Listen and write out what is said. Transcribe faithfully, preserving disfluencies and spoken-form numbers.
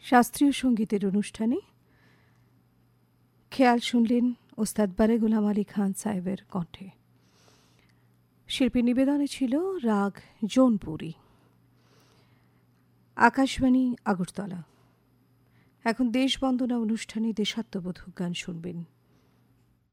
শাস্ত্রীয় সঙ্গীতের অনুষ্ঠানে খেয়াল শুনলেন ওস্তাদ বারে গুলাম আলী খান সাহেবের কণ্ঠে। শিল্পী নিবেদনে ছিল রাগ জৌনপুরী। আকাশবাণী আগরতলা। এখন দেশবন্দনা অনুষ্ঠানে দেশাত্মবোধক গান শুনবেন।